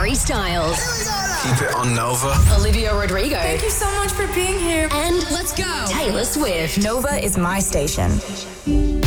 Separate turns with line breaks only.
Harry Styles.
Keep it on Nova.
Olivia Rodrigo.
Thank you so much for being here.
And let's go. Taylor Swift.
Nova is my station.